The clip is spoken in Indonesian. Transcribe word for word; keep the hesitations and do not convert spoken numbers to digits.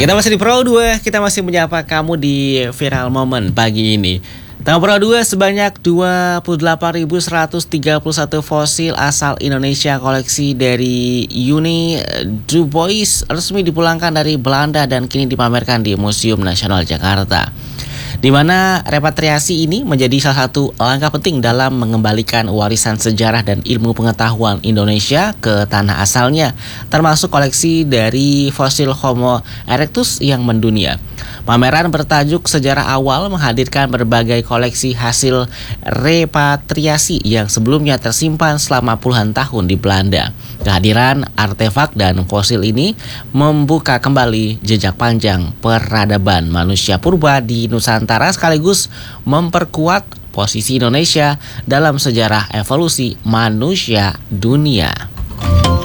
Kita masih di Pro dua, kita masih menyapa kamu di Viral Moment pagi ini. Tanggal Pro dua sebanyak dua puluh delapan ribu seratus tiga puluh satu fosil asal Indonesia koleksi dari Uni Du Bois resmi dipulangkan dari Belanda dan kini dipamerkan di Museum Nasional Jakarta. Di mana repatriasi ini menjadi salah satu langkah penting dalam mengembalikan warisan sejarah dan ilmu pengetahuan Indonesia ke tanah asalnya, termasuk koleksi dari fosil Homo erectus yang mendunia. Pameran bertajuk Sejarah Awal menghadirkan berbagai koleksi hasil repatriasi yang sebelumnya tersimpan selama puluhan tahun di Belanda. Kehadiran artefak dan fosil ini membuka kembali jejak panjang peradaban manusia purba di Nusantara sekaligus memperkuat posisi Indonesia dalam sejarah evolusi manusia dunia.